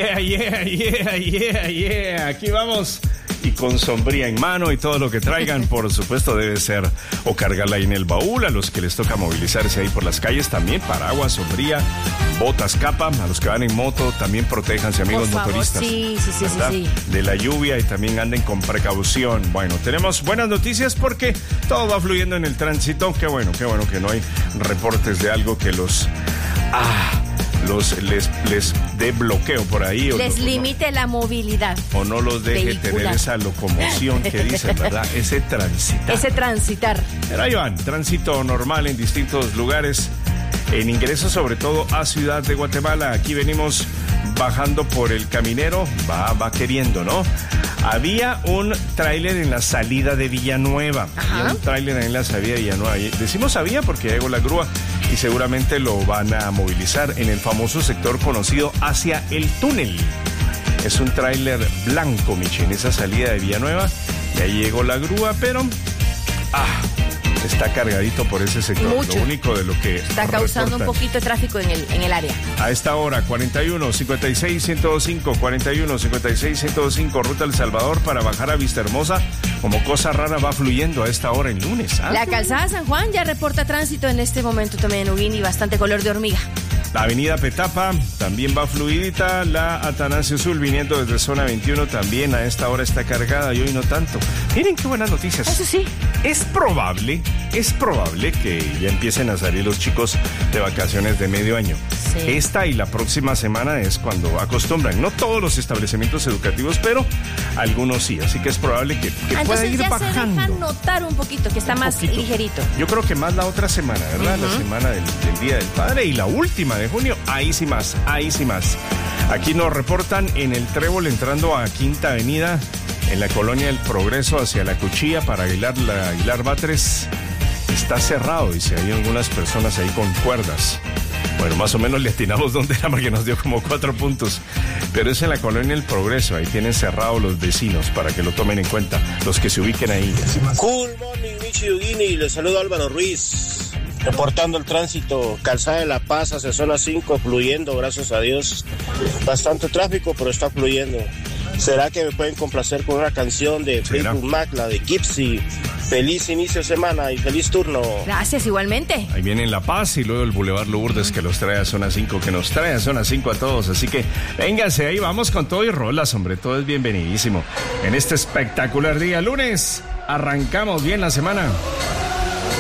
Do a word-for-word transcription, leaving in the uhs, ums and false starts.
Yeah, yeah, yeah, yeah, yeah. Aquí vamos. Y con sombría en mano y todo lo que traigan, por supuesto, debe ser o cargarla ahí en el baúl. A los que les toca movilizarse ahí por las calles, también paraguas, sombría, botas, capa. A los que van en moto, también protéjanse, amigos por favor, motoristas. Sí, sí, sí, sí, sí. De la lluvia y también anden con precaución. Bueno, tenemos buenas noticias porque todo va fluyendo en el tránsito. Qué bueno, qué bueno que no hay reportes de algo que los... Ah... los les les dé bloqueo por ahí o les no, limite no, la movilidad o no los deje vehicular. tener esa locomoción que dicen, ¿verdad? Ese transitar. Ese transitar. Pero ahí van, tránsito normal en distintos lugares, en ingreso sobre todo a Ciudad de Guatemala. Aquí venimos bajando por el Caminero, va, va queriendo, ¿no? Había un tráiler en la salida de Villanueva. Ajá. Había un tráiler en la salida de Villanueva. Decimos había porque llegó la grúa y seguramente lo van a movilizar en el famoso sector conocido hacia el túnel. Es un tráiler blanco, Michi, en esa salida de Villanueva. Y ahí llegó la grúa, pero... ah, está cargadito por ese sector. Mucho. Lo único de lo que está causando reportan. un poquito de tráfico en el, en el área. A esta hora, cuarenta y uno, cincuenta y seis, ciento cinco, cuarenta y uno, cincuenta y seis, ciento cinco, ruta El Salvador para bajar a Vista Hermosa. Como cosa rara va fluyendo a esta hora en lunes. ¿Ah? La calzada San Juan ya reporta tránsito en este momento también en Uguín y bastante color de hormiga. La avenida Petapa también va fluidita. La Atanasio Sul viniendo desde zona veintiuno también a esta hora está cargada y hoy no tanto. Miren qué buenas noticias. Eso sí. Es probable, es probable que ya empiecen a salir los chicos de vacaciones de medio año. Sí. Esta y la próxima semana es cuando acostumbran. No todos los establecimientos educativos, pero algunos sí. Así que es probable que, que ah, pueda entonces ir ya bajando. se deja notar un poquito, que está Un más poquito. ligerito. Yo creo que más la otra semana, ¿verdad? Uh-huh. La semana del, del Día del Padre y la última de junio. Ahí sí más, ahí sí más. Aquí nos reportan en el Trébol entrando a Quinta Avenida, en la colonia del Progreso hacia la Cuchilla para Aguilar, la Aguilar Batres. Está cerrado, dice, hay algunas personas ahí con cuerdas. Bueno, más o menos le atinamos dónde era porque nos dio como cuatro puntos. Pero es en la colonia El Progreso, ahí tienen cerrado los vecinos para que lo tomen en cuenta, los que se ubiquen ahí. Cool morning, Michi Uguini, les saludo Álvaro Ruiz, reportando el tránsito, calzada de La Paz hacia zona cinco, fluyendo, gracias a Dios. Bastante tráfico, pero está fluyendo. ¿Será que me pueden complacer con una canción de Fleetwood Mac, la de Gypsy? Feliz inicio de semana y feliz turno. Gracias, igualmente. Ahí viene La Paz y luego el Boulevard Lourdes que los trae a zona cinco, que nos trae a zona cinco a todos. Así que vénganse, ahí vamos con todo y rolas, hombre, todo es bienvenidísimo. En este espectacular día lunes, arrancamos bien la semana.